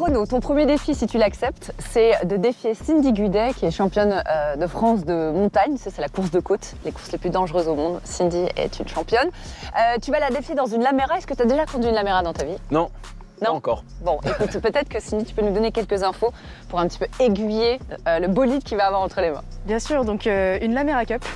chrono, ton premier défi, si tu l'acceptes, c'est de défier Cindy Gudet, qui est championne de France de montagne. C'est la course de côte, les courses les plus dangereuses au monde. Cindy est une championne. Tu vas la défier dans une Lamera. Est-ce que tu as déjà conduit une Lamera dans ta vie? Non. Non, pas encore. Bon, écoute, peut-être que Cindy, tu peux nous donner quelques infos pour un petit peu aiguiller le bolide qu'il va avoir entre les mains. Bien sûr, donc une Lamera Cup,